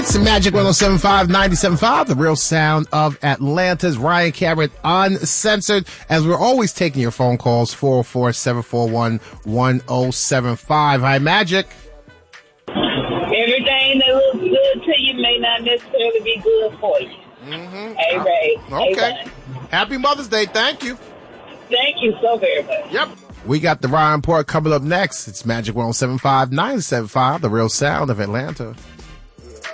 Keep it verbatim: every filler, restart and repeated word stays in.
It's Magic one oh seven point five, ninety-seven point five, the real sound of Atlanta's Ryan Cameron Uncensored. As we're always taking your phone calls, four oh four, seven four one, one oh seven five. Hi, Magic. Everything that looks good to you may not necessarily be good for you. Mm-hmm. Hey, Ray. Okay. Hey, Happy Mother's Day. Thank you. thank you so very much. Yep. We got the Ryan Report coming up next. It's Magic one oh seven point five, ninety-seven point five, the real sound of Atlanta.